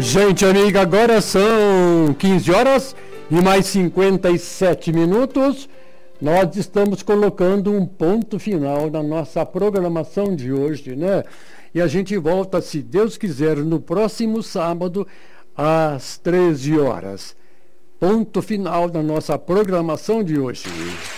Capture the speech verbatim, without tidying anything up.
Gente amiga, agora são quinze horas e mais cinquenta e sete minutos. Nós estamos colocando um ponto final na nossa programação de hoje, né? E a gente volta, se Deus quiser, no próximo sábado, às treze horas. Ponto final da nossa programação de hoje.